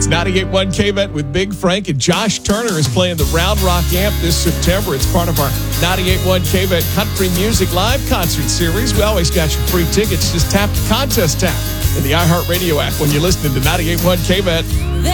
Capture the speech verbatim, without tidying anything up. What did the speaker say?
It's ninety-eight point one K V E T with Big Frank, and Josh Turner is playing the Round Rock Amp this September. It's part of our ninety-eight point one K V E T Country Music Live Concert Series. We always got you free tickets. Just tap the contest tab in the iHeartRadio app when you're listening to ninety-eight point one K V E T.